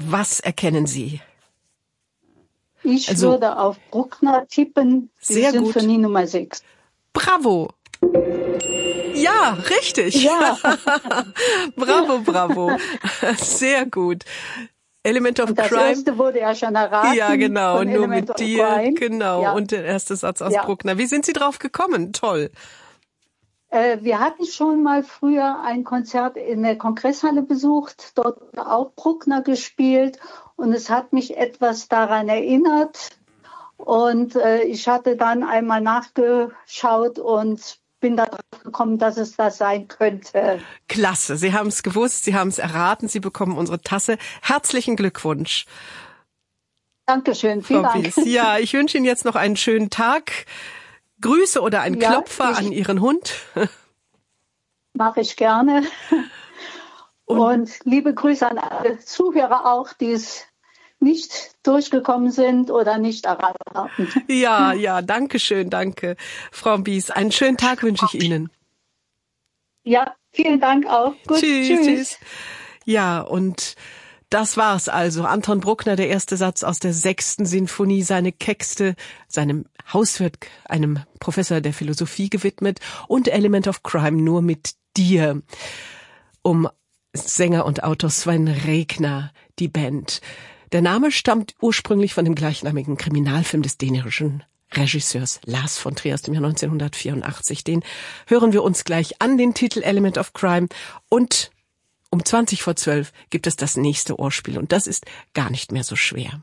was erkennen Sie? Ich würde auf Bruckner tippen, die sehr Sinfonie gut. Nummer 6. Bravo! Ja, richtig. Ja. Bravo. Sehr gut. Element of Und das Crime. erste wurde ja schon erraten. Ja, genau, von nur Element mit of dir. Crime. Genau. Ja. Und der erste Satz aus Ja. Bruckner. Wie sind Sie drauf gekommen? Toll. Wir hatten schon mal früher ein Konzert in der Kongresshalle besucht, dort wurde auch Bruckner gespielt und es hat mich etwas daran erinnert. Und ich hatte dann einmal nachgeschaut und bin darauf gekommen, dass es das sein könnte. Klasse, Sie haben es gewusst, Sie haben es erraten, Sie bekommen unsere Tasse. Herzlichen Glückwunsch. Dankeschön, vielen Frau Dank. Bies. Ja, ich wünsche Ihnen jetzt noch einen schönen Tag. Grüße oder einen Klopfer an Ihren Hund. Mache ich gerne. Und liebe Grüße an alle Zuhörer auch, die es nicht durchgekommen sind oder nicht erraten haben. Ja, danke schön, danke. Frau Bies, einen schönen Tag wünsche ich Ihnen. Ja, vielen Dank auch. Gut, tschüss. Ja, und das war's also. Anton Bruckner, der erste Satz aus der 6. Sinfonie, seine Texte, seinem Hauswirt, einem Professor der Philosophie gewidmet und Element of Crime, nur mit dir. Um Sänger und Autor Sven Regner, die Band. Der Name stammt ursprünglich von dem gleichnamigen Kriminalfilm des dänischen Regisseurs Lars von Trier aus dem Jahr 1984. Den hören wir uns gleich an, den Titel Element of Crime. Und um 11:20 gibt es das nächste Ohrspiel. Und das ist gar nicht mehr so schwer.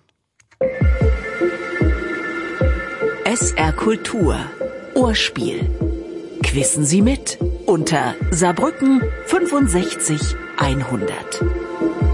SR Kultur. Ohrspiel. Quissen Sie mit unter Saarbrücken 65 100.